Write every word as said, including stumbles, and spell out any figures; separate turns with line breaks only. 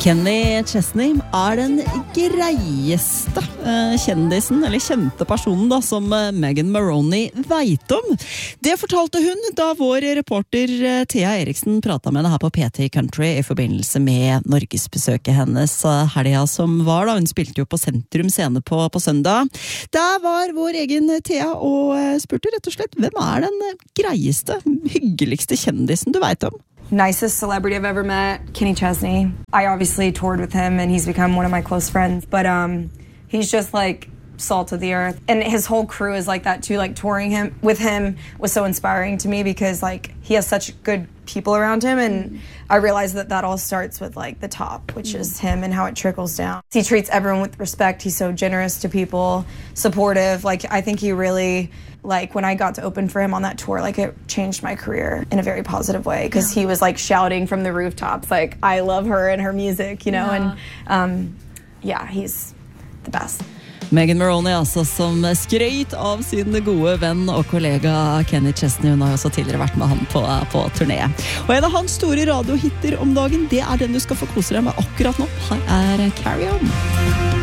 Kenny Chesney er den greieste uh, kjendisen, eller kjente personen da, som uh, Megan Maroney vet om. Det fortalte hun da vår reporter uh, Thea Eriksen pratet med henne her på P T Country i forbindelse med Norgesbesøket hennes uh, helga som var da. Hun spilte jo på Sentrum Scene på, på søndag. Der var vår egen Thea og uh, spurte rett og slett, hvem er den uh, greieste, hyggeligste kjendisen du vet om?
Nicest celebrity I've ever met, Kenny Chesney. I obviously toured with him and he's become one of my close friends, but um he's just like salt of the earth, and his whole crew is like that too. Like touring him with him was so inspiring to me because like he has such good people around him, and I realized that that all starts with like the top, which is him, and how it trickles down. He treats everyone with respect. He's so generous to people, supportive. Like I think he really, like when I got to open for him on that tour, like it changed my career in a very positive way because yeah. he was like shouting from the rooftops like I love her and her music, you know. Yeah. And um yeah, he's the best.
Megan Maroney altså, som skrøyt av sin gode venn og kollega Kenny Chesney. Hun har også tidligere vært med han på, på turné. Og en av hans store radiohitter om dagen, det er den du skal få kose deg med akkurat nå. Her er Carry On.